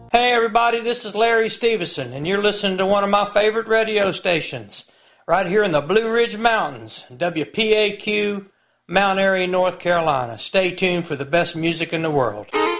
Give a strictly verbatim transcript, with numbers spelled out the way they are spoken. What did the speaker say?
Hey everybody, this is Larry Stevenson, and you're listening to one of my favorite radio stations, right here in the Blue Ridge Mountains, W P A Q, Mount Airy, North Carolina. Stay tuned for the best music in the world.